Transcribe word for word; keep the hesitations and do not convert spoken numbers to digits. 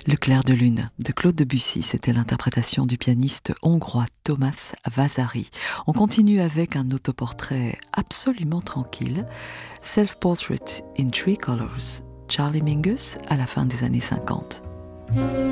Le clair de lune de Claude Debussy, c'était l'interprétation du pianiste hongrois Thomas Vasari. On continue avec un autoportrait absolument tranquille, Self-Portrait in Three Colors, Charlie Mingus à la fin des années cinquante.